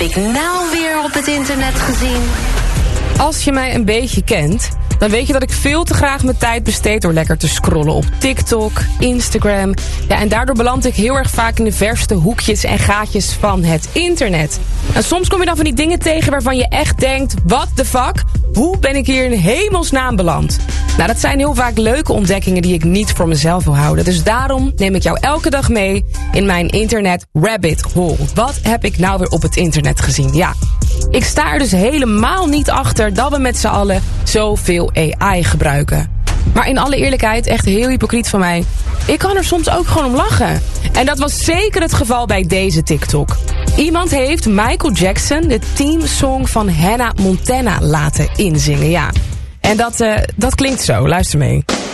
ik nou weer op het internet gezien? Als je mij een beetje kent, dan weet je dat ik veel te graag mijn tijd besteed door lekker te scrollen op TikTok, Instagram. Ja, en daardoor beland ik heel erg vaak in de verste hoekjes en gaatjes van het internet. En soms kom je dan van die dingen tegen waarvan je echt denkt, what the fuck? Hoe ben ik hier in hemelsnaam beland? Nou, dat zijn heel vaak leuke ontdekkingen die ik niet voor mezelf wil houden. Dus daarom neem ik jou elke dag mee in mijn internet rabbit hole. Wat heb ik nou weer op het internet gezien? Ja, ik sta er dus helemaal niet achter dat we met z'n allen zoveel AI gebruiken. Maar in alle eerlijkheid, echt heel hypocriet van mij, ik kan er soms ook gewoon om lachen. En dat was zeker het geval bij deze TikTok. Iemand heeft Michael Jackson de teamsong van Hannah Montana laten inzingen, ja. En dat klinkt zo, luister mee.